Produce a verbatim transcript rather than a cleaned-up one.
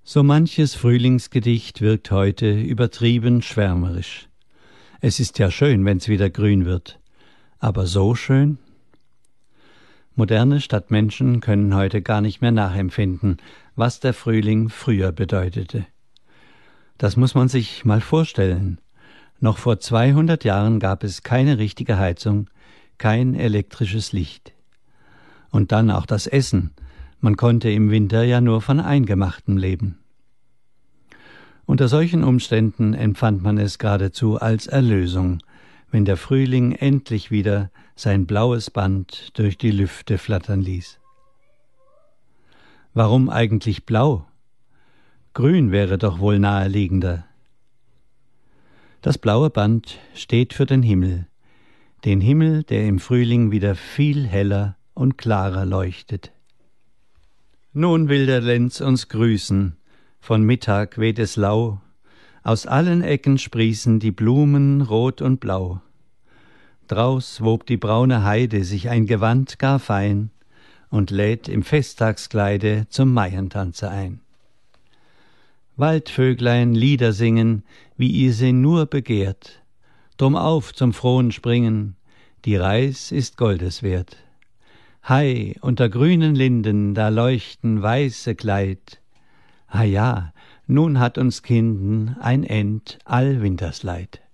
So manches Frühlingsgedicht wirkt heute übertrieben schwärmerisch. Es ist ja schön, wenn's wieder grün wird. Aber so schön? Moderne Stadtmenschen können heute gar nicht mehr nachempfinden, was der Frühling früher bedeutete. Das muss man sich mal vorstellen. Noch vor zweihundert Jahren gab es keine richtige Heizung, kein elektrisches Licht. Und dann auch das Essen. Man konnte im Winter ja nur von Eingemachtem leben. Unter solchen Umständen empfand man es geradezu als Erlösung, wenn der Frühling endlich wieder sein blaues Band durch die Lüfte flattern ließ. Warum eigentlich blau? Grün wäre doch wohl naheliegender. Das blaue Band steht für den Himmel, den Himmel, der im Frühling wieder viel heller und klarer leuchtet. Nun will der Lenz uns grüßen, von Mittag weht es lau, aus allen Ecken sprießen die Blumen rot und blau. Draus wobt die braune Heide sich ein Gewand gar fein und lädt im Festtagskleide zum Maientanze ein. Waldvöglein Lieder singen, wie ihr sie nur begehrt, drum auf zum frohen Springen, die Reis ist Goldes wert. Hei, unter grünen Linden, da leuchten weiße Kleid. Ah ja, nun hat uns Kinden ein End all Wintersleid.